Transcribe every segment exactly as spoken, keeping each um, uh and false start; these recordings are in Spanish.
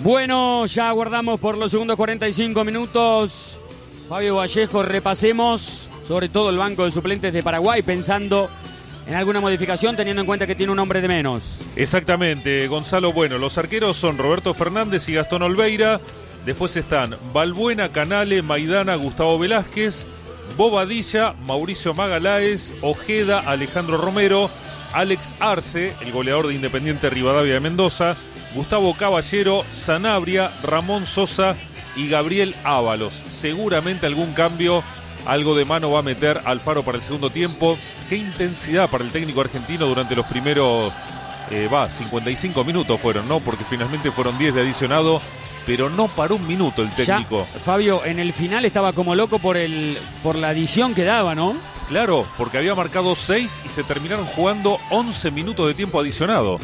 Bueno, ya aguardamos por los segundos cuarenta y cinco minutos. Fabio Vallejo, repasemos sobre todo el banco de suplentes de Paraguay, pensando en alguna modificación, teniendo en cuenta que tiene un hombre de menos. Exactamente, Gonzalo. Bueno, los arqueros son Roberto Fernández y Gastón Olveira. Después están Balbuena, Canale, Maidana, Gustavo Velázquez, Bobadilla, Mauricio Magaláes, Ojeda, Alejandro Romero, Alex Arce, el goleador de Independiente Rivadavia de Mendoza, Gustavo Caballero, Sanabria, Ramón Sosa y Gabriel Ábalos. Seguramente algún cambio, algo de mano va a meter Alfaro para el segundo tiempo. Qué intensidad para el técnico argentino durante los primeros, eh, va, cincuenta y cinco minutos fueron, ¿no? Porque finalmente fueron diez de adicionado, pero no paró un minuto el técnico. Ya, Fabio, en el final estaba como loco por el por la adición que daba, ¿no? Claro, porque había marcado seis y se terminaron jugando once minutos de tiempo adicionado.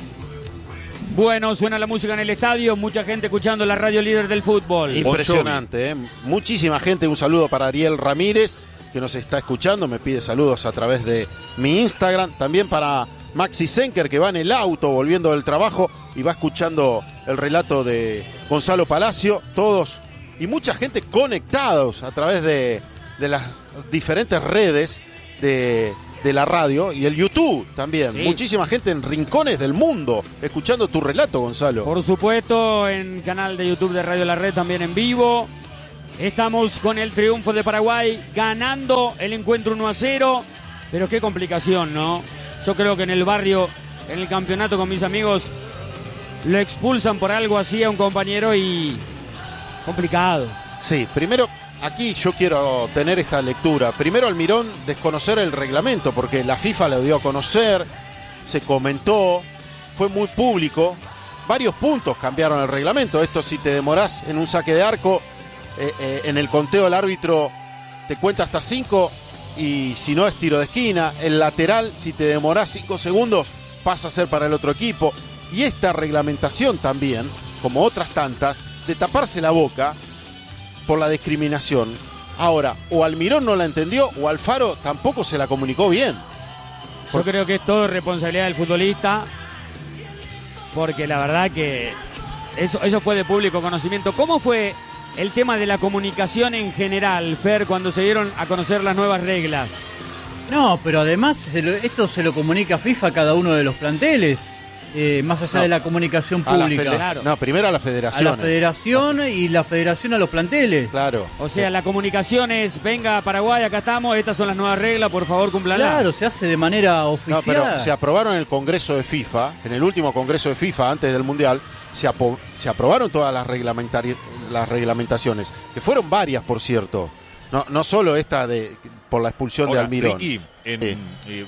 Bueno, suena la música en el estadio, mucha gente escuchando la radio líder del fútbol. Impresionante, ¿eh? Muchísima gente. Un saludo para Ariel Ramírez, que nos está escuchando, me pide saludos a través de mi Instagram. También para Maxi Senker, que va en el auto volviendo del trabajo y va escuchando el relato de Gonzalo Palacio. Todos y mucha gente conectados a través de, de las diferentes redes de... de la radio y el YouTube también. Sí. Muchísima gente en rincones del mundo escuchando tu relato, Gonzalo. Por supuesto, en canal de YouTube de Radio La Red también en vivo. Estamos con el triunfo de Paraguay, ganando el encuentro uno a cero. Pero qué complicación, ¿no? Yo creo que en el barrio, en el campeonato con mis amigos, lo expulsan por algo así a un compañero y... complicado. Sí, primero... Aquí yo quiero tener esta lectura. Primero, Almirón desconocer el reglamento, porque la FIFA lo dio a conocer, se comentó, fue muy público. Varios puntos cambiaron el reglamento. Esto, si te demorás en un saque de arco, eh, eh, en el conteo el árbitro te cuenta hasta cinco y si no es tiro de esquina. El lateral, si te demorás cinco segundos, pasa a ser para el otro equipo. Y esta reglamentación también, como otras tantas, de taparse la boca por la discriminación. Ahora, o Almirón no la entendió o Alfaro tampoco se la comunicó bien. Yo creo que es todo responsabilidad del futbolista, porque la verdad que eso, eso fue de público conocimiento. ¿Cómo fue el tema de la comunicación en general, Fer, cuando se dieron a conocer las nuevas reglas? No, pero además se lo, esto se lo comunica FIFA a cada uno de los planteles. Eh, más allá no, de la comunicación pública. La claro. No, primero a la federación. A la federación no. Y la federación a los planteles. Claro. O sea, sí. La comunicación es, venga Paraguay, acá estamos, estas son las nuevas reglas, por favor, cúmplala. Claro, se hace de manera oficial. No, pero se aprobaron en el Congreso de FIFA, en el último Congreso de FIFA, antes del Mundial, se, apo- se aprobaron todas las, reglamentari- las reglamentaciones, que fueron varias, por cierto. No, no solo esta de por la expulsión Ahora, de Almirón. Ricky, en... Sí. Eh,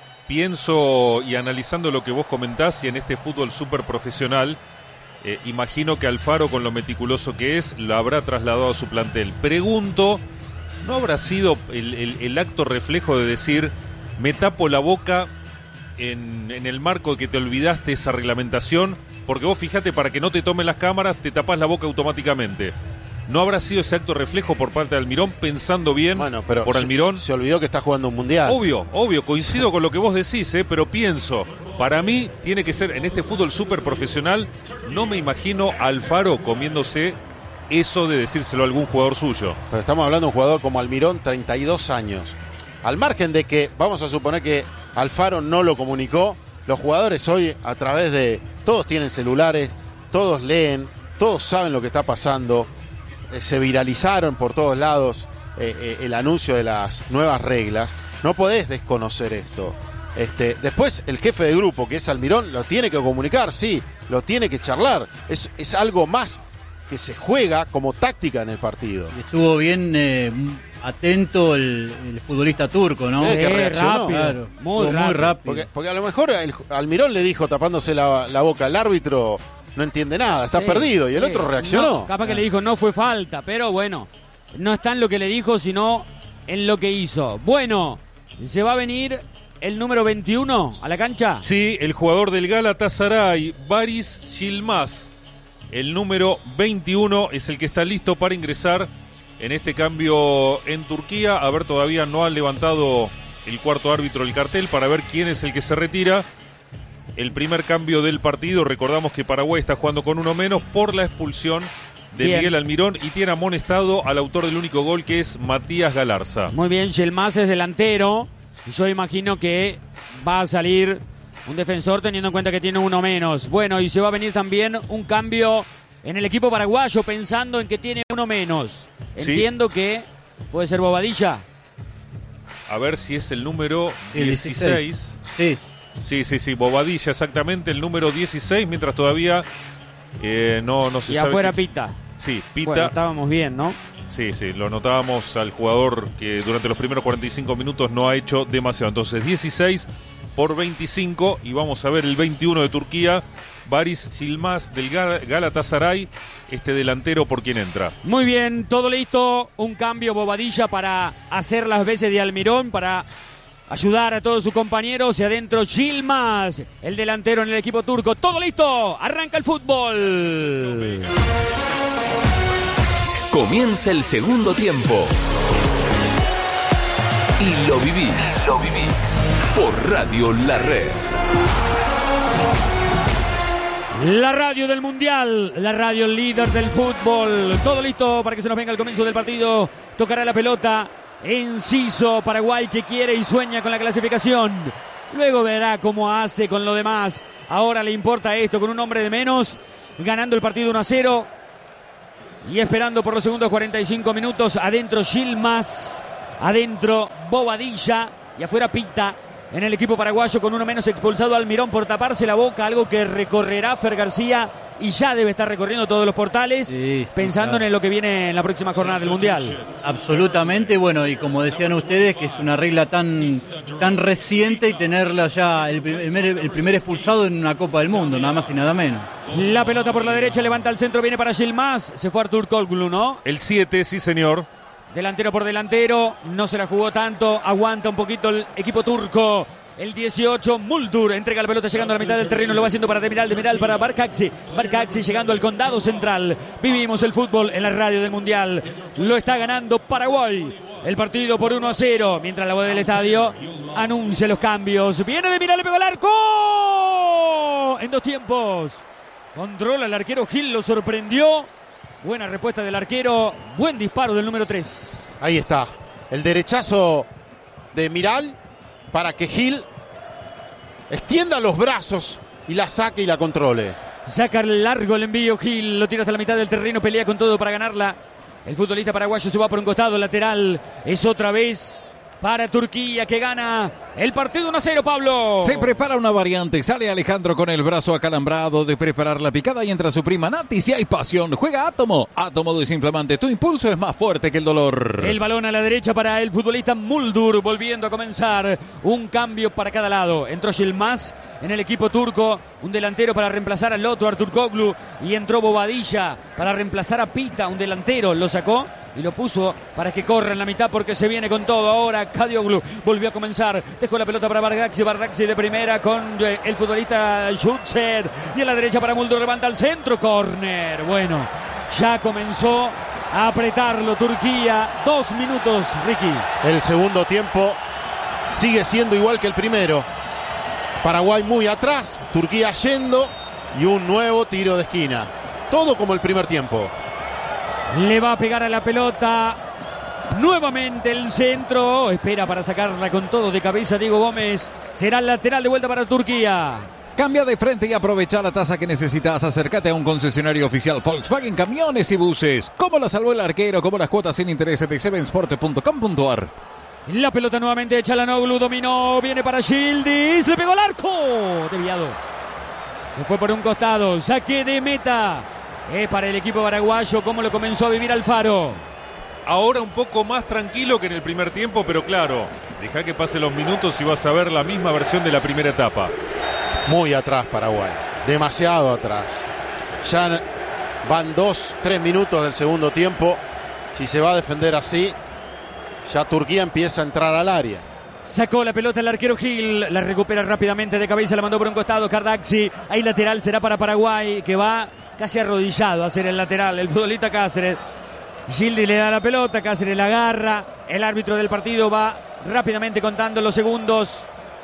pienso y analizando lo que vos comentás y en este fútbol súper profesional, eh, imagino que Alfaro, con lo meticuloso que es, lo habrá trasladado a su plantel. Pregunto, ¿no habrá sido el, el, el acto reflejo de decir, me tapo la boca en, en el marco de que te olvidaste esa reglamentación? Porque vos fíjate, para que no te tomen las cámaras, te tapás la boca automáticamente. ¿No habrá sido ese acto reflejo por parte de Almirón, pensando bien bueno, pero por Almirón? Se, se olvidó que está jugando un mundial. Obvio, obvio, coincido con lo que vos decís, ¿eh? Pero pienso, para mí tiene que ser, en este fútbol súper profesional, no me imagino a Alfaro comiéndose eso de decírselo a algún jugador suyo. Pero estamos hablando de un jugador como Almirón, treinta y dos años. Al margen de que, vamos a suponer que Alfaro no lo comunicó, los jugadores hoy, a través de... Todos tienen celulares, todos leen, todos saben lo que está pasando. Se viralizaron por todos lados eh, eh, el anuncio de las nuevas reglas. No podés desconocer esto. Este, después el jefe de grupo, que es Almirón, lo tiene que comunicar, sí, lo tiene que charlar. Es, es algo más que se juega como táctica en el partido. Estuvo bien eh, atento el, el futbolista turco, ¿no? Eh, que reaccionó. Rápido, claro. muy, rápido. muy rápido. Porque, porque a lo mejor el, Almirón le dijo, tapándose la, la boca al árbitro, no entiende nada, está sí, perdido, y el sí. otro reaccionó. No, capaz que le dijo no fue falta, pero bueno, no está en lo que le dijo, sino en lo que hizo. Bueno, ¿se va a venir el número veintiuno a la cancha? Sí, el jugador del Galatasaray, Baris Yilmaz. El número veintiuno es el que está listo para ingresar en este cambio en Turquía. A ver, todavía no ha levantado el cuarto árbitro el cartel para ver quién es el que se retira. el primer cambio del partido. Recordamos que Paraguay está jugando con uno menos por la expulsión de Bien. Miguel Almirón y tiene amonestado al autor del único gol, que es Matías Galarza. Muy bien, Yilmaz es delantero. Y yo imagino que va a salir un defensor teniendo en cuenta que tiene uno menos. Bueno, y se va a venir también un cambio en el equipo paraguayo pensando en que tiene uno menos. Sí. Entiendo que puede ser Bobadilla. A ver si es el número El dieciséis. Sí. Sí, sí, sí, Bobadilla, exactamente, el número dieciséis, mientras todavía eh, no, no se Y sabe. afuera quién es. Pita. Sí, Pita. Bueno, estábamos bien, ¿no? Sí, sí, lo notábamos al jugador que durante los primeros cuarenta y cinco minutos no ha hecho demasiado. Entonces, dieciséis por veinticinco, y vamos a ver el veintiuno de Turquía, Baris Yilmaz del Gal- Galatasaray, este delantero por quien entra. Muy bien, todo listo. Un cambio Bobadilla para hacer las veces de Almirón, para ayudar a todos sus compañeros. Y adentro Yilmaz, el delantero en el equipo turco. Todo listo, arranca el fútbol. Comienza el segundo tiempo. Y lo vivís. Lo vivís. Por Radio La Red. La radio del Mundial, la radio líder del fútbol. Todo listo para que se nos venga el comienzo del partido. Tocará la pelota Enciso, Paraguay, que quiere y sueña con la clasificación. Luego verá cómo hace con lo demás. Ahora le importa esto, con un hombre de menos, ganando el partido uno a cero. Y esperando por los segundos cuarenta y cinco minutos. Adentro Yilmaz, adentro Bobadilla y afuera Pita. En el equipo paraguayo, con uno menos, expulsado Almirón por taparse la boca, algo que recorrerá Fer García y ya debe estar recorriendo todos los portales, Sí, sí, pensando claro. en lo que viene en la próxima jornada del Mundial. Absolutamente, bueno, y como decían ustedes, que es una regla tan, tan reciente y tenerla ya el primer, el primer expulsado en una Copa del Mundo, nada más y nada menos. La pelota por la derecha, levanta al centro, viene para Yilmaz, se fue Artur Kolglu, ¿no? El siete, sí señor. Delantero por delantero, no se la jugó tanto, aguanta un poquito el equipo turco. El dieciocho, Muldur, entrega la pelota llegando a la mitad del terreno, lo va haciendo para Demiral, Demiral para Barcaxi, Barcaxi llegando al condado central. Vivimos el fútbol en la radio del Mundial, lo está ganando Paraguay. El partido por uno a cero, mientras la voz del estadio anuncia los cambios. Viene Demiral, le pegó al arco. En dos tiempos, controla el arquero Gil, lo sorprendió. Buena respuesta del arquero, buen disparo del número tres. Ahí está, el derechazo de Miral para que Gil extienda los brazos y la saque y la controle. Saca largo el envío Gil, lo tira hasta la mitad del terreno, pelea con todo para ganarla. El futbolista paraguayo se va por un costado, lateral, es otra vez para Turquía, que gana el partido uno a cero, Pablo. Se prepara una variante, sale Alejandro con el brazo acalambrado de preparar la picada y entra su prima Nati. Si hay pasión, juega Átomo. Átomo desinflamante, tu impulso es más fuerte que el dolor. El balón a la derecha para el futbolista Muldur, volviendo a comenzar. Un cambio para cada lado. Entró Yilmaz en el equipo turco, un delantero para reemplazar al otro, Artur Kolglu, y entró Bobadilla para reemplazar a Pita, un delantero. Lo sacó y lo puso para que corra en la mitad porque se viene con todo. Ahora Kadioglu volvió a comenzar, dejó la pelota para Bardaxi, Bardaxi de primera con eh, el futbolista Schutzer, y a la derecha para Muldur, levanta al centro, córner. Bueno, ya comenzó a apretarlo Turquía. Dos minutos, Ricky. El segundo tiempo sigue siendo igual que el primero. Paraguay muy atrás, Turquía yendo y un nuevo tiro de esquina. Todo como el primer tiempo. Le va a pegar a la pelota. Nuevamente el centro. Espera para sacarla con todo de cabeza Diego Gómez. Será el lateral de vuelta para Turquía. Cambia de frente y aprovecha la tasa que necesitas. Acércate a un concesionario oficial Volkswagen Camiones y Buses. ¿Cómo la salvó el arquero? Como las cuotas sin intereses de sevensport punto com punto ar. La pelota nuevamente de Çalhanoğlu, dominó, viene para Yildiz, le pegó al arco. Desviado. Se fue por un costado. Saque de meta. Es para el equipo paraguayo, como lo comenzó a vivir Alfaro. Ahora un poco más tranquilo que en el primer tiempo, pero claro, deja que pasen los minutos y vas a ver la misma versión de la primera etapa. Muy atrás Paraguay, demasiado atrás. Ya van dos, tres minutos del segundo tiempo. Si se va a defender así, ya Turquía empieza a entrar al área. Sacó la pelota el arquero Gil, la recupera rápidamente de cabeza, la mandó por un costado Cardaxi. Ahí lateral será para Paraguay, que va casi arrodillado a hacer el lateral, el futbolista Cáceres. Gildi le da la pelota, Cáceres la agarra. El árbitro del partido va rápidamente contando los segundos.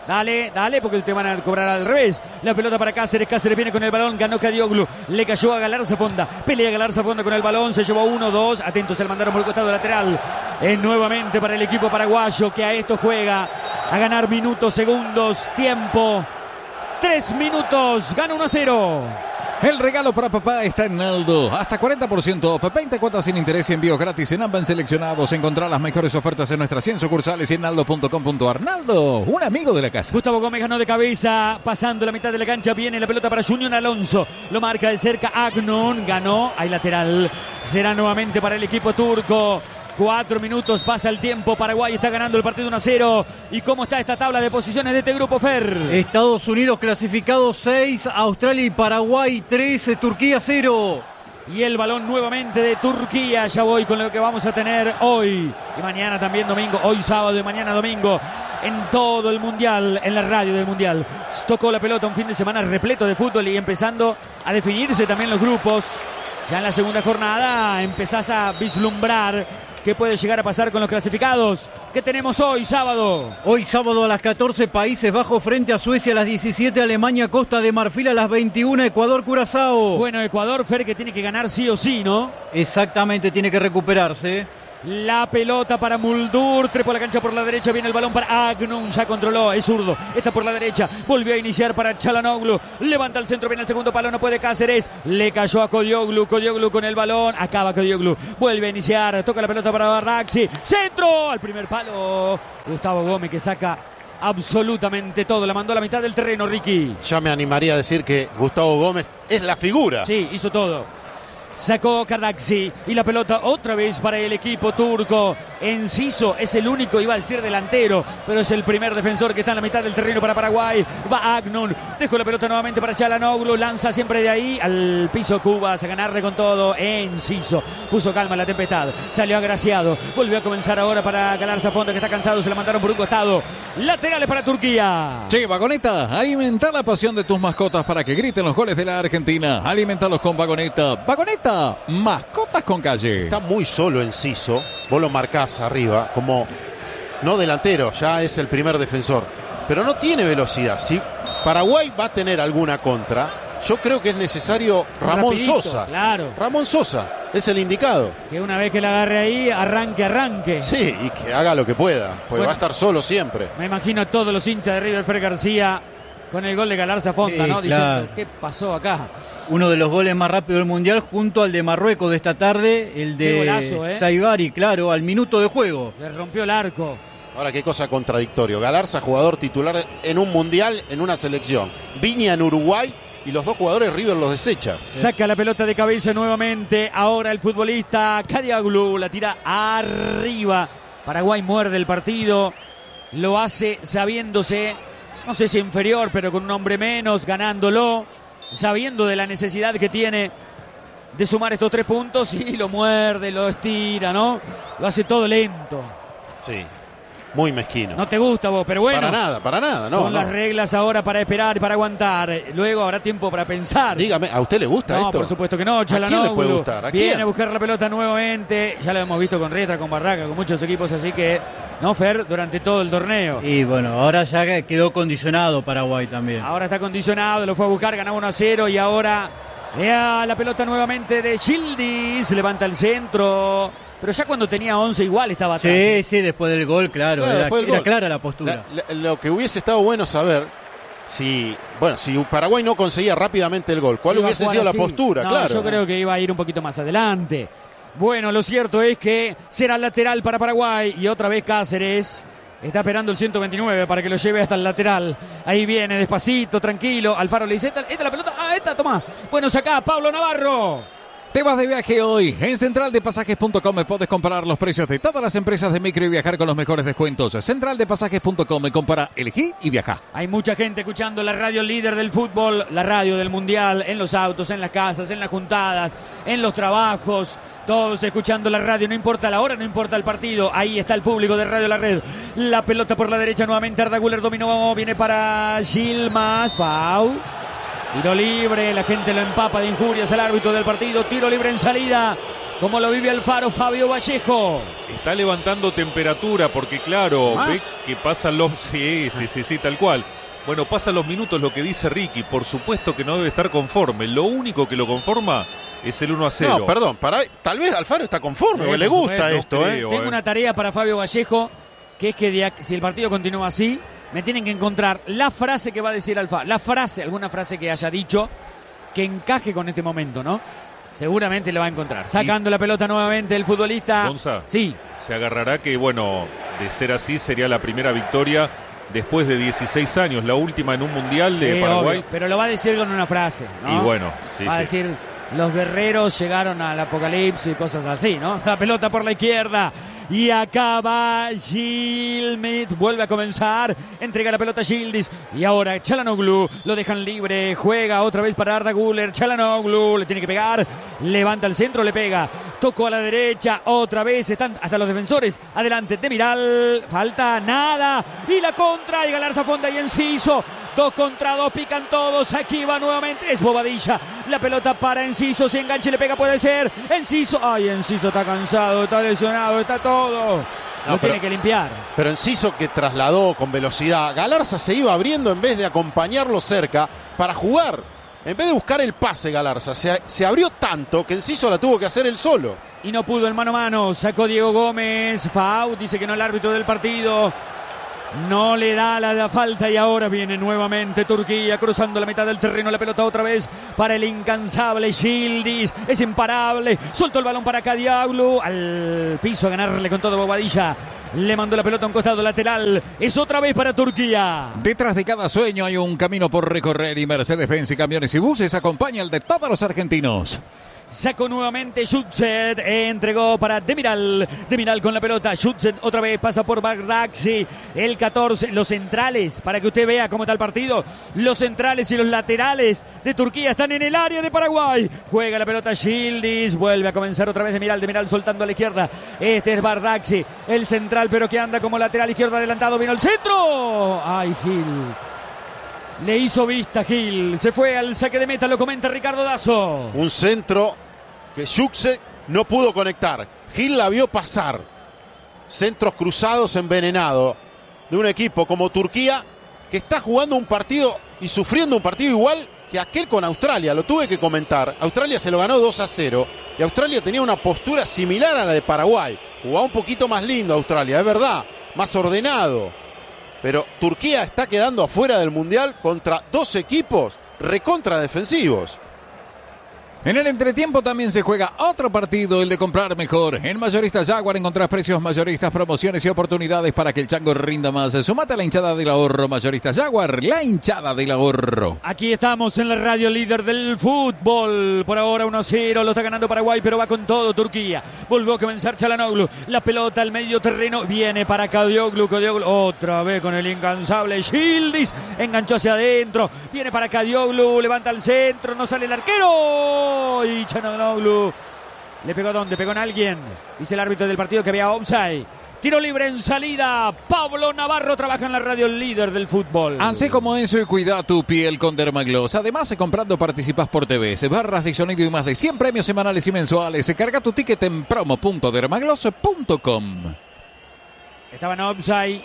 Dale, dale, porque te van a cobrar al revés. La pelota para Cáceres. Cáceres viene con el balón. Ganó Cadioglu. Le cayó a Galarza Fonda. Pelea Galarza Fonda con el balón. Se llevó uno, dos. Atentos, se le mandaron por el costado lateral. Es nuevamente para el equipo paraguayo que a esto juega. A ganar minutos, segundos, tiempo. Tres minutos. Gana uno a cero. El regalo para papá está en Naldo. Hasta cuarenta por ciento off, veinte cuotas sin interés y envío gratis en ambas seleccionados. Encontrar las mejores ofertas en nuestras cien sucursales y en naldo punto com punto ar. Naldo, un amigo de la casa. Gustavo Gómez ganó de cabeza, pasando la mitad de la cancha. Viene la pelota para Junior Alonso. Lo marca de cerca Agnon. Ganó, hay lateral. Será nuevamente para el equipo turco. Cuatro minutos, pasa el tiempo. Paraguay está ganando el partido uno a cero. ¿Y cómo está esta tabla de posiciones de este grupo, Fer? Estados Unidos clasificado seis, Australia y Paraguay tres, Turquía cero. Y el balón nuevamente de Turquía. Ya voy con lo que vamos a tener hoy y mañana también domingo. Hoy sábado y mañana domingo en todo el Mundial, en la radio del Mundial. Tocó la pelota, un fin de semana repleto de fútbol y empezando a definirse también los grupos. Ya en la segunda jornada empezás a vislumbrar qué puede llegar a pasar con los clasificados. ¿Qué tenemos hoy, sábado? Hoy sábado a las catorce, Países Bajos frente a Suecia, a las diecisiete, Alemania, Costa de Marfil, a las veintiuna, Ecuador, Curazao. Bueno, Ecuador, Fer, que tiene que ganar sí o sí, ¿no? Exactamente, tiene que recuperarse. La pelota para Muldur, trepa la cancha por la derecha, viene el balón para Agnun, ya controló, es zurdo, está por la derecha, volvió a iniciar para Çalhanoğlu, levanta el centro, viene el segundo palo, no puede Cáceres, le cayó a Codioglu, Codioglu con el balón, acaba Codioglu, vuelve a iniciar, toca la pelota para Barraxi, centro, al primer palo, Gustavo Gómez que saca absolutamente todo, la mandó a la mitad del terreno, Ricky. Ya me animaría a decir que Gustavo Gómez es la figura. Sí, hizo todo. Sacó Kardaxi y la pelota otra vez para el equipo turco. Enciso es el único, iba a decir delantero, pero es el primer defensor que está en la mitad del terreno para Paraguay. Va Agnon, dejó la pelota nuevamente para Çalhanoğlu, lanza siempre de ahí al piso Cubas a ganarle con todo. Enciso puso calma en la tempestad, salió agraciado, volvió a comenzar ahora para Galarza Fonda que está cansado, se la mandaron por un costado. Laterales para Turquía. Che, Vagoneta, alimenta la pasión de tus mascotas para que griten los goles de la Argentina. Alimentalos con Vagoneta. Vagoneta, mascotas con calle. Está muy solo Enciso, vos lo marcás arriba como no delantero, ya es el primer defensor, pero no tiene velocidad. Si Paraguay va a tener alguna contra, yo creo que es necesario Ramón Rapidito, Sosa. Claro. Ramón Sosa es el indicado. Que una vez que la agarre ahí, arranque, arranque. Sí, y que haga lo que pueda, porque Bueno, va a estar solo siempre. Me imagino a todos los hinchas de River Fer García con el gol de Galarza Fonda, Sí, ¿no? claro. Diciendo, ¿qué pasó acá? Uno de los goles más rápidos del Mundial junto al de Marruecos de esta tarde, el Qué de golazo, ¿eh? Saibari, claro, al minuto de juego. Le rompió el arco. Ahora, qué cosa contradictorio. Galarza, jugador titular en un mundial, en una selección. Viña en Uruguay y los dos jugadores River los desecha. Saca la pelota de cabeza nuevamente. Ahora el futbolista Cadioglu la tira arriba. Paraguay muerde el partido. Lo hace sabiéndose, no sé si inferior, pero con un hombre menos, ganándolo. Sabiendo de la necesidad que tiene de sumar estos tres puntos y lo muerde, lo estira, ¿no? Lo hace todo lento. Sí, muy mezquino. No te gusta vos, pero bueno. Para nada, para nada, no. Son no. las reglas ahora para esperar y para aguantar. Luego habrá tiempo para pensar. Dígame, ¿a usted le gusta No, esto? por supuesto que no. ¿A quién le puede Çalhanoğlu gustar? ¿A viene quién? a buscar la pelota nuevamente. Ya lo hemos visto con Riestra, con Barraca, con muchos equipos, así que, no, Fer, durante todo el torneo. Y bueno, ahora ya quedó condicionado Paraguay también. Ahora está condicionado, lo fue a buscar, ganaba uno a cero y ahora lea la pelota nuevamente de Yildiz, levanta el centro. Pero ya cuando tenía once igual estaba atrás. Sí, sí, después del gol, claro, Claro, era, después del era gol. clara la postura. La- la- lo que hubiese estado bueno saber, si bueno, si Paraguay no conseguía rápidamente el gol, ¿cuál Sí, iba a hubiese jugar sido así. la postura? No, Claro. yo creo que iba a ir un poquito más adelante. Bueno, lo cierto es que será lateral para Paraguay y otra vez Cáceres está esperando el ciento veintinueve para que lo lleve hasta el lateral. Ahí viene despacito, tranquilo. Alfaro le dice, esta, esta es la pelota, ah, esta, toma. Bueno, saca Pablo Navarro. Te vas de viaje hoy. En central de pasajes punto com puedes comparar los precios de todas las empresas de micro y viajar con los mejores descuentos. central de pasajes punto com, compara, elegí y viaja. Hay mucha gente escuchando la radio líder del fútbol, la radio del mundial, en los autos, en las casas, en las juntadas, en los trabajos. Todos escuchando la radio, no importa la hora, no importa el partido. Ahí está el público de Radio La Red. La pelota por la derecha nuevamente. Arda Güler dominó, viene para Yilmaz. Pau. Tiro libre, la gente lo empapa de injurias al árbitro del partido. Tiro libre en salida ¿Cómo lo vive Alfaro? Fabio Vallejo. Está levantando temperatura porque, claro, ¿Más? ve que pasan los... Sí, sí, sí, sí, tal cual. Bueno, pasan los minutos, lo que dice Ricky. Por supuesto que no debe estar conforme. Lo único que lo conforma es el uno a cero. No, perdón, para, tal vez Alfaro está conforme, Sí, o le por gusta supuesto, esto, no ¿eh? creo. Tengo eh. una tarea para Fabio Vallejo, que es que de ac- si el partido continúa así, me tienen que encontrar la frase que va a decir Alfaro. La frase, alguna frase que haya dicho que encaje con este momento, ¿no? Seguramente lo va a encontrar. Sacando la pelota nuevamente el futbolista. Gonza, Sí. se agarrará que, bueno, de ser así sería la primera victoria después de dieciséis años, la última en un mundial de Sí, Paraguay. obvio, pero lo va a decir con una frase, ¿no? Y bueno, sí, va a sí. decir, los guerreros llegaron al apocalipsis y cosas así, ¿no? La pelota por la izquierda. Y acá va Gilmit, vuelve a comenzar, entrega la pelota a Gildis. Y ahora Çalhanoğlu, lo dejan libre, juega otra vez para Arda Güler. Çalhanoğlu le tiene que pegar, levanta el centro, le pega. Tocó a la derecha, otra vez están hasta los defensores. Adelante, Demiral, falta nada. Y la contra, y Galarza Fonda y Enciso. Dos contra dos, pican todos. Aquí va nuevamente, es Bobadilla. La pelota para Enciso, si enganche le pega puede ser. Enciso, ay, Enciso está cansado, está lesionado, está todo. No, Lo pero- tiene que limpiar. Pero Enciso que trasladó con velocidad. Galarza se iba abriendo en vez de acompañarlo cerca para jugar. En vez de buscar el pase, Galarza se, se abrió tanto que Enciso la tuvo que hacer él solo. Y no pudo el mano a mano. Sacó Diego Gómez. Faut dice que no el árbitro del partido. No le da la, la falta y ahora viene nuevamente Turquía cruzando la mitad del terreno. La pelota otra vez para el incansable Gildis. Es imparable. Soltó el balón para Kadioglu. Al piso a ganarle con todo Bobadilla. Le mandó la pelota a un costado lateral. Es otra vez para Turquía. Detrás de cada sueño hay un camino por recorrer y Mercedes-Benz y Camiones y Buses acompaña el de todos los argentinos. Sacó nuevamente Schützet, entregó para Demiral, Demiral con la pelota, Schützet otra vez pasa por Bardakci, el catorce, los centrales, para que usted vea cómo está el partido, los centrales y los laterales de Turquía están en el área de Paraguay, juega la pelota Gildis, vuelve a comenzar otra vez Demiral, Demiral soltando a la izquierda, este es Bardakci, el central pero que anda como lateral izquierdo adelantado, vino el centro, ay Gil. Le hizo vista Gil, se fue al saque de meta, lo comenta Ricardo Dazo. Un centro que Yuxe no pudo conectar. Gil la vio pasar. Centros cruzados envenenados de un equipo como Turquía que está jugando un partido y sufriendo un partido igual que aquel con Australia. Lo tuve que comentar. Australia se lo ganó dos a cero y Australia tenía una postura similar a la de Paraguay. Jugaba un poquito más lindo Australia, es verdad, más ordenado. Pero Turquía está quedando afuera del Mundial contra dos equipos recontra defensivos. En el entretiempo también se juega otro partido, el de comprar mejor. En Mayoristas Jaguar encontrás precios mayoristas, promociones y oportunidades para que el chango rinda más. Sumate a la hinchada del ahorro. Mayoristas Jaguar, la hinchada del ahorro. Aquí estamos en la radio líder del fútbol. Por ahora uno a cero, lo está ganando Paraguay, pero va con todo Turquía. Volvió a comenzar Çalhanoğlu. La pelota al medio terreno. Viene para Kadioglu. Kadioglu otra vez con el incansable Gildis. Enganchó hacia adentro. Viene para Kadioglu. Levanta el centro. No sale el arquero. Y Çalhanoğlu le pegó a dónde, pegó en alguien. Dice el árbitro del partido que había offside. Tiro libre en salida. Pablo Navarro trabaja en la radio líder del fútbol. Así como eso y cuida tu piel con Dermagloss. Además, comprando participas por T V, barras de sonido y más de cien premios semanales y mensuales. Carga tu ticket en promo punto dermagloss punto com. Estaba en offside.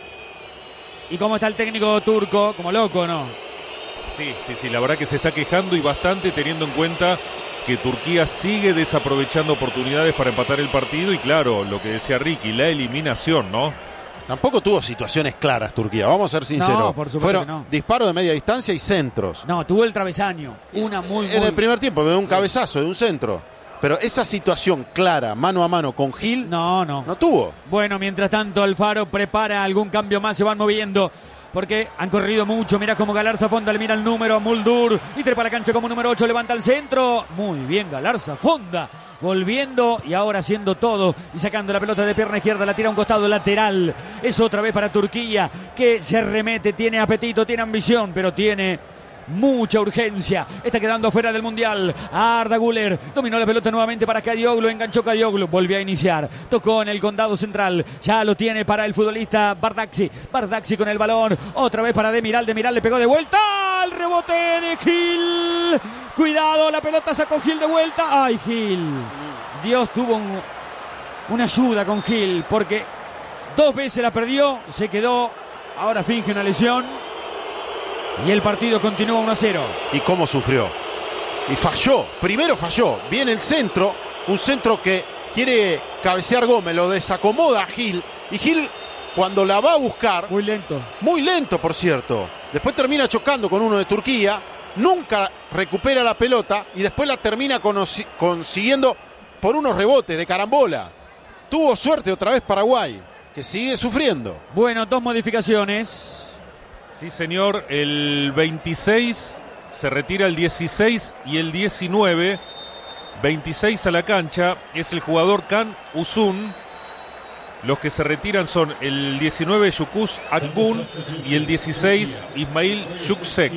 ¿Y cómo está el técnico turco? Como loco, ¿no? Sí, sí, sí, la verdad que se está quejando y bastante teniendo en cuenta que Turquía sigue desaprovechando oportunidades para empatar el partido y claro, lo que decía Ricky, la eliminación, ¿no? Tampoco tuvo situaciones claras Turquía, vamos a ser sinceros. No, por supuesto Fueron que no. disparos de media distancia y centros. No, tuvo el travesaño. Una muy, En muy... el primer tiempo, de un cabezazo, de un centro. Pero esa situación clara, mano a mano con Gil, No, no. no tuvo. Bueno, mientras tanto Alfaro prepara algún cambio más, se van moviendo. Porque han corrido mucho, mira cómo Galarza Fonda le mira el número a Muldur y trepa la cancha como número ocho, levanta el centro. Muy bien Galarza Fonda, volviendo y ahora haciendo todo y sacando la pelota de pierna izquierda, la tira a un costado lateral. Es otra vez para Turquía que se arremete, tiene apetito, tiene ambición, pero tiene mucha urgencia. Está quedando fuera del Mundial. Arda Güler dominó la pelota nuevamente para Kadioglu. Enganchó Kadioglu. Volvió a iniciar. Tocó en el condado central. Ya lo tiene para el futbolista Bardakci. Bardakci con el balón. Otra vez para Demiral. Demiral le pegó de vuelta. El rebote de Gil. Cuidado, la pelota sacó Gil de vuelta. ¡Ay, Gil! Dios tuvo un, una ayuda con Gil, porque dos veces la perdió, se quedó, ahora finge una lesión y el partido continúa uno a cero. ¿Y cómo sufrió? Y falló, primero falló, viene el centro, un centro que quiere cabecear Gómez, lo desacomoda a Gil, y Gil cuando la va a buscar, muy lento, muy lento por cierto, después termina chocando con uno de Turquía, nunca recupera la pelota y después la termina consiguiendo por unos rebotes de carambola. Tuvo suerte otra vez Paraguay, que sigue sufriendo. Bueno, dos modificaciones. Sí, señor, el veintiséis se retira el dieciséis y el diecinueve. veintiséis a la cancha es el jugador Can Uzun. Los que se retiran son el diecinueve Yukuz Akgun y el dieciséis Ismail Yuksek.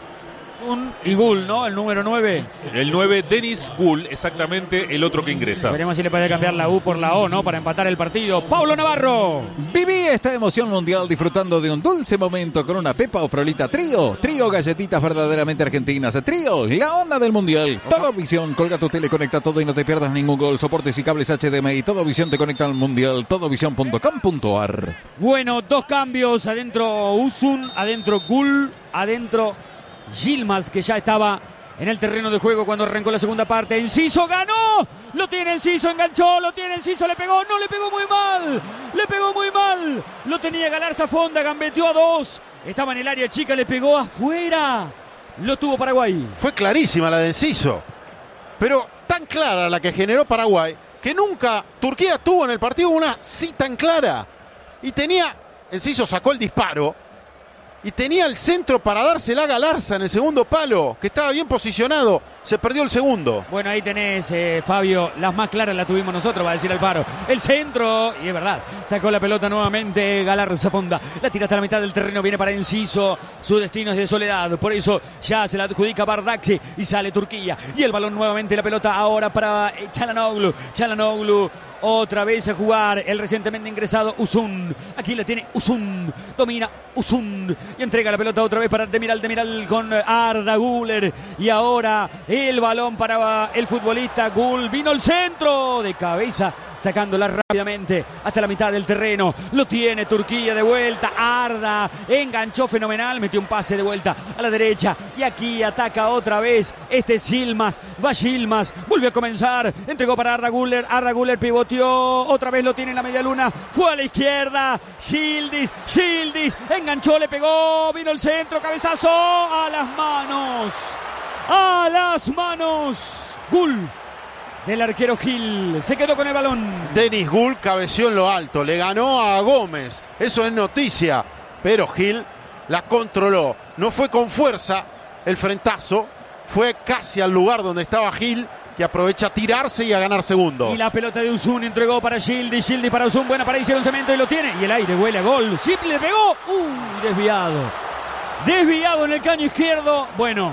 Uzun y Gul, ¿no? El número nueve. El nueve Denis Gul, exactamente el otro que ingresa. Veremos si le puede cambiar la U por la O, ¿no? Para empatar el partido. Pablo Navarro. Viví esta emoción mundial disfrutando de un dulce momento con una Pepa o Frolita Trío. Trío, galletitas verdaderamente argentinas. Trío, la onda del mundial. Todo Visión, colga tu tele, conecta todo y no te pierdas ningún gol. Soportes y cables H D M I. Todo Visión te conecta al mundial. todo visión punto com punto a r. Bueno, dos cambios. Adentro Uzun, adentro Gul, adentro Yilmaz, que ya estaba en el terreno de juego cuando arrancó la segunda parte. Enciso ganó, lo tiene Enciso, enganchó, lo tiene Enciso, le pegó, no le pegó muy mal, le pegó muy mal, lo tenía Galarza Fonda, gambeteó a dos, estaba en el área chica, le pegó afuera, lo tuvo Paraguay. Fue clarísima la de Enciso, pero tan clara la que generó Paraguay, que nunca Turquía tuvo en el partido una sí tan clara, y tenía, Enciso sacó el disparo, y tenía el centro para dársela a Galarza en el segundo palo, que estaba bien posicionado. Se perdió el segundo. Bueno, ahí tenés, eh, Fabio, las más claras las tuvimos nosotros, va a decir Alfaro. El centro, y es verdad, sacó la pelota nuevamente Galarza Fonda. La tira hasta la mitad del terreno, viene para Enciso. Su destino es de soledad, por eso ya se la adjudica Bardakci y sale Turquía. Y el balón nuevamente, la pelota ahora para Çalhanoğlu. Çalhanoğlu otra vez a jugar el recientemente ingresado Uzun. Aquí la tiene Uzun. Domina Uzun. Y entrega la pelota otra vez para Demiral. Demiral con Arda Güler. Y ahora el balón para el futbolista Gul. Vino el centro de cabeza, sacándola rápidamente hasta la mitad del terreno. Lo tiene Turquía de vuelta. Arda enganchó fenomenal. Metió un pase de vuelta a la derecha. Y aquí ataca otra vez este Yilmaz. Va Yilmaz. Volvió a comenzar. Entregó para Arda Güler. Arda Güler pivoteó. Otra vez lo tiene en la media luna. Fue a la izquierda. Yildiz. Yildiz. Enganchó, le pegó. Vino el centro. Cabezazo. A las manos. A las manos. Gul. Del arquero Gil, se quedó con el balón. Denis Gul cabeció en lo alto, le ganó a Gómez, eso es noticia, pero Gil la controló, no fue con fuerza el frentazo, fue casi al lugar donde estaba Gil, que aprovecha a tirarse y a ganar segundo. Y la pelota de Uzun entregó para Gildi, Gildi para Uzun, buena para Isi con cemento y lo tiene, y el aire huele a gol, sí le pegó, uh, desviado, desviado en el caño izquierdo, bueno,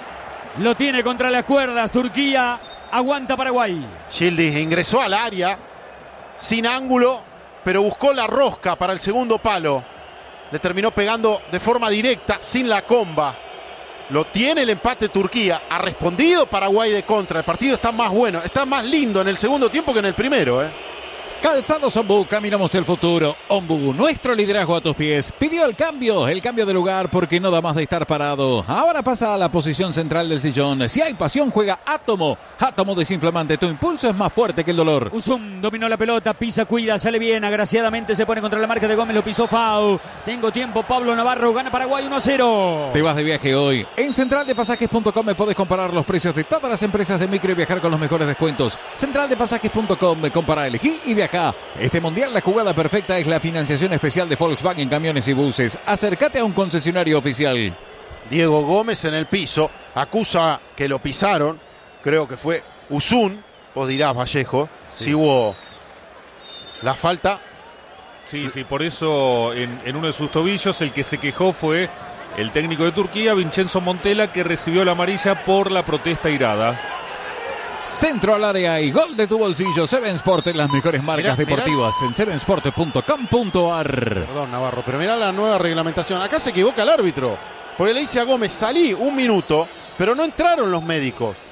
lo tiene contra las cuerdas, Turquía. Aguanta Paraguay. Yildiz ingresó al área sin ángulo, pero buscó la rosca para el segundo palo. Le terminó pegando de forma directa, sin la comba. Lo tiene el empate Turquía. Ha respondido Paraguay de contra. El partido está más bueno, está más lindo en el segundo tiempo que en el primero, ¿eh? Calzados Ombu, caminamos el futuro. Ombu, nuestro liderazgo a tus pies. Pidió el cambio, el cambio de lugar porque no da más de estar parado. Ahora pasa a la posición central del sillón. Si hay pasión, juega Átomo. Átomo desinflamante, tu impulso es más fuerte que el dolor. Uzun dominó la pelota, pisa, cuida, sale bien. Agraciadamente se pone contra la marca de Gómez, lo pisó Fau. Tengo tiempo, Pablo Navarro, gana Paraguay uno a cero. Te vas de viaje hoy. En central de pasajes punto com me podés comparar los precios de todas las empresas de micro y viajar con los mejores descuentos. central de pasajes punto com me compara, elegí y viaja. Este mundial la jugada perfecta es la financiación especial de Volkswagen Camiones y Buses. Acércate a un concesionario oficial. Diego Gómez en el piso, acusa que lo pisaron, creo que fue Uzun, vos dirás Vallejo, sí. Si hubo la falta. Sí, sí, por eso en, en uno de sus tobillos el que se quejó fue el técnico de Turquía, Vincenzo Montella, que recibió la amarilla por la protesta irada. Centro al área y gol de tu bolsillo. Seven Sport, las mejores marcas mirá, deportivas mirá. En seven sport punto com punto a r. Perdón, Navarro, pero mirá la nueva reglamentación. Acá se equivoca el árbitro. Porque le dice a Gómez, salí un minuto, pero no entraron los médicos.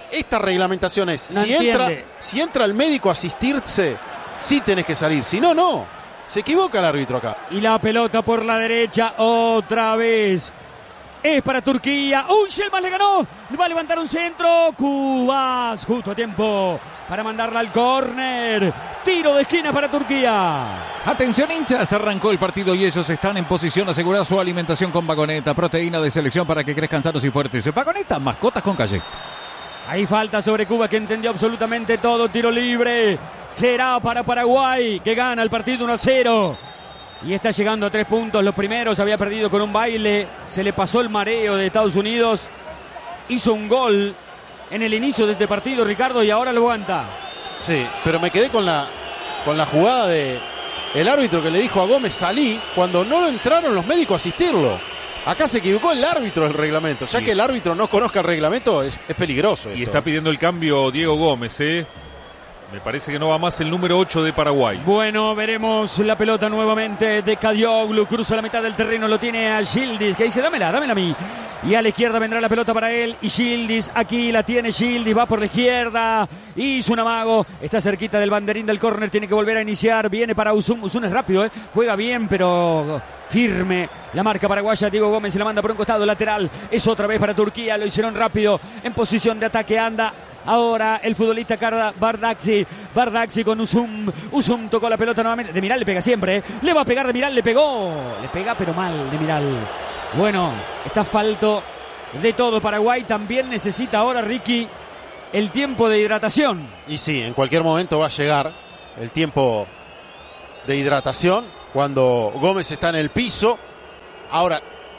esta reglamentación es, No si, entra, entiende. si entra el médico a asistirse, sí tenés que salir. Si no, no. Se equivoca el árbitro acá. Y la pelota por la derecha otra vez. Es para Turquía. ¡Uy! Yilmaz le ganó. Va a levantar un centro. Cubas. Justo a tiempo para mandarla al córner. Tiro de esquina para Turquía. Atención hinchas, arrancó el partido y ellos están en posición de asegurar su alimentación con Vagoneta, proteína de selección para que crezcan sanos y fuertes. Vagoneta, mascotas con calle. Hay falta sobre Cuba que entendió absolutamente todo. Tiro libre. Será para Paraguay que gana el partido uno a cero. Y está llegando a tres puntos. Los primeros había perdido con un baile. Se le pasó el mareo de Estados Unidos. Hizo un gol en el inicio de este partido, Ricardo, y ahora lo aguanta. Sí, pero me quedé con la, con la jugada de el árbitro que le dijo a Gómez salí cuando no lo entraron los médicos a asistirlo. Acá se equivocó el árbitro del reglamento. Ya Sí. que el árbitro no conozca el reglamento, es, es peligroso esto. Y está pidiendo el cambio Diego Gómez, ¿eh? Me parece que no va más el número ocho de Paraguay. Bueno, veremos la pelota nuevamente de Kadioglu. Cruza la mitad del terreno, lo tiene a Yildiz, que dice, dámela, dámela a mí. Y a la izquierda vendrá la pelota para él. Y Yildiz, aquí la tiene Yildiz, va por la izquierda. Hizo un amago, está cerquita del banderín del córner, tiene que volver a iniciar. Viene para Uzun, Uzun es rápido, ¿eh? Juega bien, pero firme. La marca paraguaya, Diego Gómez se la manda por un costado lateral. Es otra vez para Turquía, lo hicieron rápido. En posición de ataque anda ahora el futbolista Karda Bardakci. Bardakci con Uzum. Uzum tocó la pelota nuevamente. Demiral le pega siempre, ¿eh? Le va a pegar Demiral, le pegó. Le pega pero mal Demiral. Bueno, está falto de todo. Paraguay también necesita ahora, Ricky, el tiempo de hidratación. Y sí, en cualquier momento va a llegar el tiempo de hidratación cuando Gómez está en el piso. Ahora,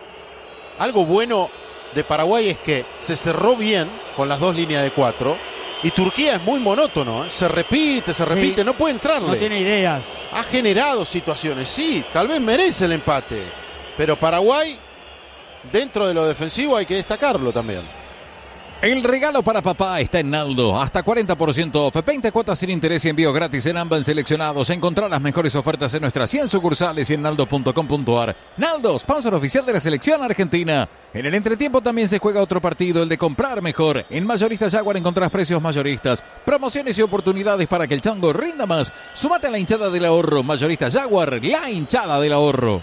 algo bueno de Paraguay es que se cerró bien con las dos líneas de cuatro. Y Turquía es muy monótono, ¿eh? Se repite, se repite, Sí. no puede entrarle. No tiene ideas. Ha generado situaciones, sí, tal vez merece el empate. Pero Paraguay, dentro de lo defensivo, hay que destacarlo también. El regalo para papá está en Naldo. Hasta cuarenta por ciento off. veinte cuotas sin interés y envío gratis en ambas seleccionados. Encontrar las mejores ofertas en nuestras cien sucursales y en naldo punto com punto ar. Naldo, sponsor oficial de la selección argentina. En el entretiempo también se juega otro partido, el de comprar mejor. En Mayorista Jaguar encontrás precios mayoristas, promociones y oportunidades para que el chango rinda más. Sumate a la hinchada del ahorro. Mayorista Jaguar, la hinchada del ahorro.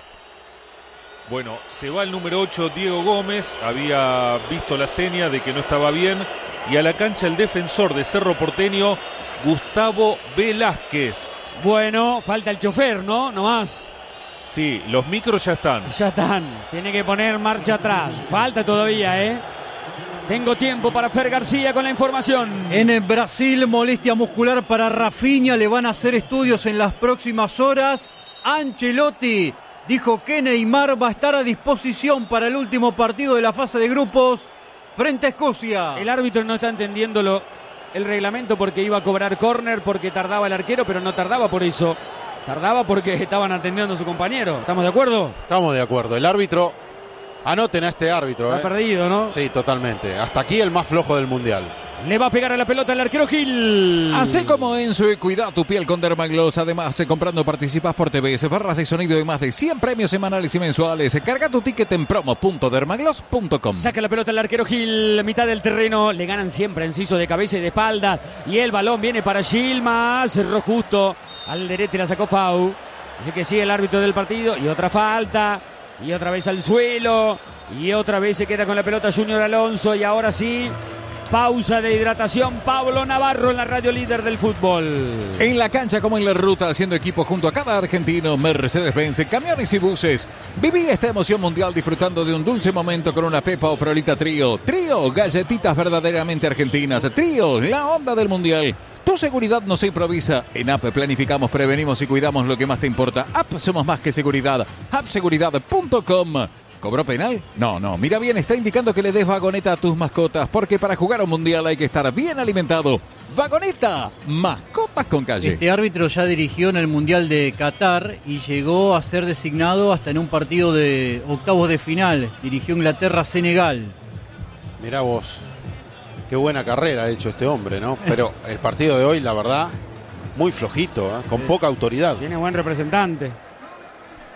Bueno, se va el número ocho, Diego Gómez. Había visto la seña de que no estaba bien. Y a la cancha el defensor de Cerro Porteño, Gustavo Velázquez. Bueno, falta el chofer, ¿no? No más. Sí, los micros ya están. Ya están. Tiene que poner marcha atrás. Falta todavía, ¿eh? Tengo tiempo para Fer García con la información. En el Brasil, molestia muscular para Rafinha. Le van a hacer estudios en las próximas horas. Ancelotti dijo que Neymar va a estar a disposición para el último partido de la fase de grupos frente a Escocia. El árbitro no está entendiendo lo, el reglamento porque iba a cobrar córner, porque tardaba el arquero, pero no tardaba por eso. Tardaba porque estaban atendiendo a su compañero. ¿Estamos de acuerdo? Estamos de acuerdo. El árbitro, anoten a este árbitro. Ha ¿eh? perdido, ¿no? Sí, totalmente. Hasta aquí el más flojo del mundial. Le va a pegar a la pelota el arquero Gil. Así como Enzo y cuida tu piel con Dermagloss. Además, eh, comprando participas por T V, barras de sonido y más de cien premios semanales y mensuales. Carga tu ticket en promo punto dermagloss punto com. Saca la pelota el arquero Gil, mitad del terreno. Le ganan siempre enciso de cabeza y de espalda. Y el balón viene para Yilmaz. Cerró justo al derecho y la sacó Fau. Así que sigue el árbitro del partido. Y otra falta. Y otra vez al suelo. Y otra vez se queda con la pelota Junior Alonso. Y ahora sí, pausa de hidratación. Pablo Navarro en la radio líder del fútbol. En la cancha como en la ruta, haciendo equipo junto a cada argentino, Mercedes-Benz, camiones y buses. Viví esta emoción mundial disfrutando de un dulce momento con una Pepa o Frolita Trío. Trío, galletitas verdaderamente argentinas. Trío, la onda del mundial. Tu seguridad no se improvisa. En A P planificamos, prevenimos y cuidamos lo que más te importa. A P somos más que seguridad. app seguridad punto com. ¿Cobró penal? No, no. Mira bien, está indicando que le des vagoneta a tus mascotas, porque para jugar a un mundial hay que estar bien alimentado. Vagoneta, mascotas con calle. Este árbitro ya dirigió en el Mundial de Qatar y llegó a ser designado hasta en un partido de octavos de final. Dirigió Inglaterra-Senegal. Mirá vos, qué buena carrera ha hecho este hombre, ¿no? Pero el partido de hoy, la verdad, muy flojito, ¿eh? Con poca autoridad. Tiene buen representante.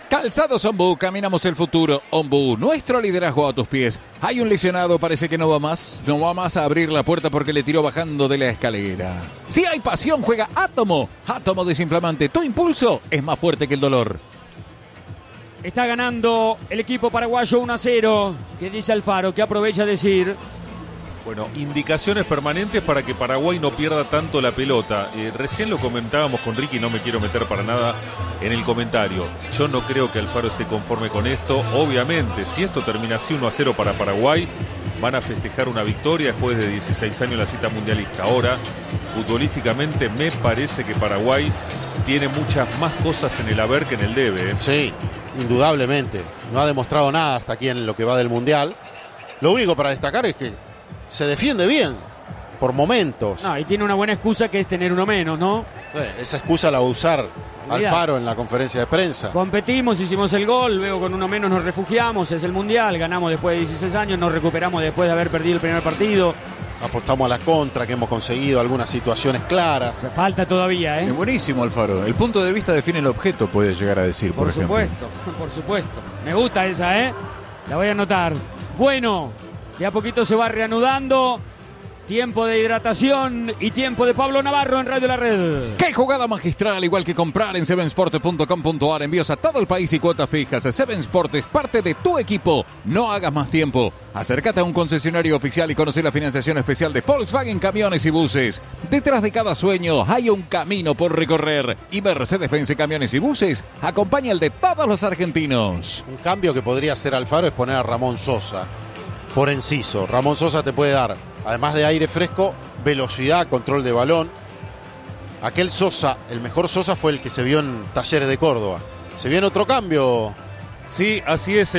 Calzados Ombú, caminamos el futuro. Ombú, nuestro liderazgo a tus pies. Hay un lesionado, parece que no va más. No va más a abrir la puerta porque le tiró bajando de la escalera. Si hay pasión, juega Átomo. Átomo desinflamante. Tu impulso es más fuerte que el dolor. Está ganando el equipo paraguayo uno a cero. ¿Qué dice Alfaro? ¿Qué aprovecha a decir? Bueno, indicaciones permanentes para que Paraguay no pierda tanto la pelota. Eh, recién lo comentábamos con Ricky, no me quiero meter para nada en el comentario. Yo no creo que Alfaro esté conforme con esto. Obviamente, si esto termina así uno a cero para Paraguay, van a festejar una victoria después de dieciséis años en la cita mundialista. Ahora, futbolísticamente, me parece que Paraguay tiene muchas más cosas en el haber que en el debe. ¿eh? Sí, indudablemente. No ha demostrado nada hasta aquí en lo que va del Mundial. Lo único para destacar es que se defiende bien, por momentos. No, y tiene una buena excusa que es tener uno menos, ¿no? Eh, esa excusa la va a usar Olvidá. Alfaro en la conferencia de prensa. Competimos, hicimos el gol, luego con uno menos nos refugiamos, es el Mundial, ganamos después de dieciséis años, nos recuperamos después de haber perdido el primer partido. Apostamos a la contra, que hemos conseguido algunas situaciones claras. Se falta todavía, ¿eh? Es buenísimo, Alfaro. El punto de vista define el objeto, puede llegar a decir, por, Por ejemplo. supuesto, por supuesto. Me gusta esa, ¿eh? La voy a anotar. Bueno, de a poquito se va reanudando. Tiempo de hidratación y tiempo de Pablo Navarro en Radio La Red. ¡Qué jugada magistral! Igual que comprar en seven sport punto com punto a r. Envíos a todo el país y cuotas fijas. seven Sport es parte de tu equipo. No hagas más tiempo. Acércate a un concesionario oficial y conoce la financiación especial de Volkswagen Camiones y Buses. Detrás de cada sueño hay un camino por recorrer. Y Mercedes-Benz Camiones y Buses acompaña el de todos los argentinos. Un cambio que podría hacer Alfaro es poner a Ramón Sosa por Enciso. Ramón Sosa te puede dar, además de aire fresco, velocidad, control de balón. Aquel Sosa, el mejor Sosa fue el que se vio en Talleres de Córdoba. ¿Se viene otro cambio? Sí, así es.